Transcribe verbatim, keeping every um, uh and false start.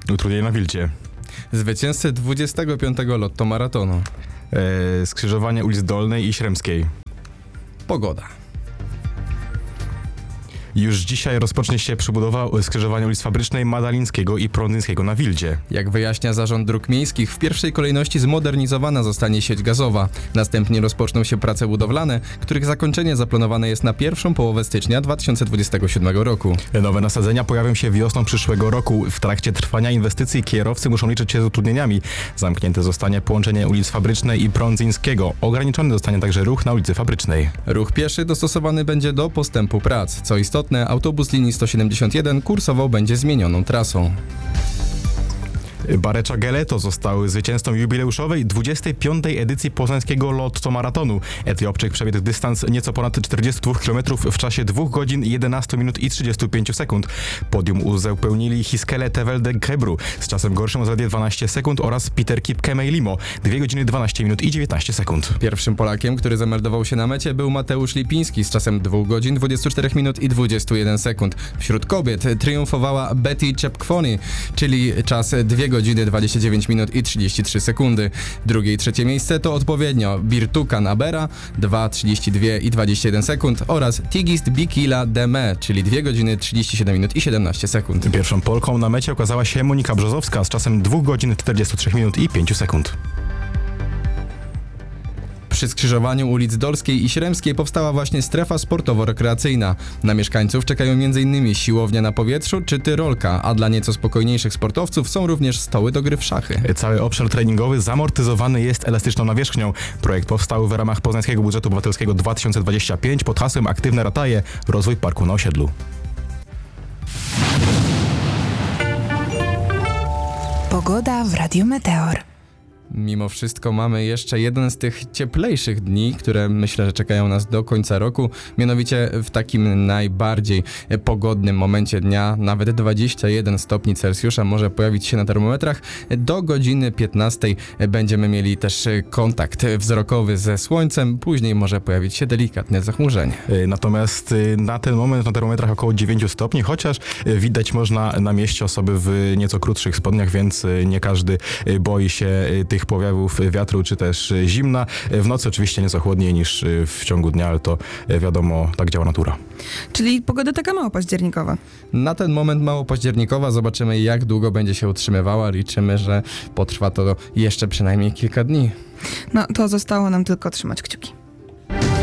Utrudnienie na Wildzie. Zwycięzcy dwudziestego piątego Lotto Maratonu. E, skrzyżowanie ulic Dolnej i Śremskiej. Pogoda. Już dzisiaj rozpocznie się przebudowa skrzyżowania ulic Fabrycznej, Madalińskiego i Prądzyńskiego na Wildzie. Jak wyjaśnia Zarząd Dróg Miejskich, w pierwszej kolejności zmodernizowana zostanie sieć gazowa. Następnie rozpoczną się prace budowlane, których zakończenie zaplanowane jest na pierwszą połowę stycznia dwa tysiące dwudziestego siódmego roku. Nowe nasadzenia pojawią się wiosną przyszłego roku. W trakcie trwania inwestycji kierowcy muszą liczyć się z utrudnieniami. Zamknięte zostanie połączenie ulic Fabrycznej i Prądzyńskiego. Ograniczony zostanie także ruch na ulicy Fabrycznej. Ruch pieszy dostosowany będzie do postępu prac. Co istotne, autobus linii sto siedemdziesiąt jeden kursował będzie zmienioną trasą. Barecza Geleto został zwycięzcą jubileuszowej dwudziestej piątej edycji poznańskiego Lotto Maratonu. Etiopczyk przebiegł dystans nieco ponad czterdzieści dwa kilometrów w czasie dwóch godzin jedenaście minut i trzydzieści pięć sekund. Podium uzupełnili Hiskele Tewelde Kebru z czasem gorszym o zaledwie dwanaście sekund oraz Peter Kipkemej Limo dwie godziny dwanaście minut i dziewiętnaście sekund. Pierwszym Polakiem, który zameldował się na mecie, był Mateusz Lipiński z czasem dwóch godzin dwudziestu czterech minut i dwudziestu jeden sekund. Wśród kobiet triumfowała Betty Czepkwoni, czyli czas dwie godziny dwadzieścia dziewięć minut i trzydzieści trzy sekundy. Drugie i trzecie miejsce to odpowiednio Birtukan Abera dwa trzydzieści dwa i dwadzieścia jeden sekund oraz Tigist Bikila Deme, czyli dwie godziny trzydzieści siedem minut i siedemnaście sekund. Pierwszą Polką na mecie okazała się Monika Brzozowska z czasem dwóch godzin czterdziestu trzech minut i pięciu sekund. Przy skrzyżowaniu ulic Dolskiej i Śremskiej powstała właśnie strefa sportowo-rekreacyjna. Na mieszkańców czekają m.in. siłownia na powietrzu czy tyrolka, a dla nieco spokojniejszych sportowców są również stoły do gry w szachy. Cały obszar treningowy zamortyzowany jest elastyczną nawierzchnią. Projekt powstał w ramach Poznańskiego Budżetu Obywatelskiego dwa tysiące dwudziestego piątego pod hasłem Aktywne Rataje – Rozwój Parku na Osiedlu. Pogoda w Radiu Meteor. Mimo wszystko mamy jeszcze jeden z tych cieplejszych dni, które myślę, że czekają nas do końca roku. Mianowicie w takim najbardziej pogodnym momencie dnia nawet dwadzieścia jeden stopni Celsjusza może pojawić się na termometrach. Do godziny piętnastej będziemy mieli też kontakt wzrokowy ze słońcem. Później może pojawić się delikatne zachmurzenie. Natomiast na ten moment na termometrach około dziewięć stopni, chociaż widać można na mieście osoby w nieco krótszych spodniach, więc nie każdy boi się tych powiewu wiatru czy też zimna. W nocy oczywiście nieco chłodniej niż w ciągu dnia, ale to wiadomo, tak działa natura. Czyli pogoda taka mało październikowa. Na ten moment mało październikowa. Zobaczymy, jak długo będzie się utrzymywała. Liczymy, że potrwa to jeszcze przynajmniej kilka dni. No to zostało nam tylko trzymać kciuki.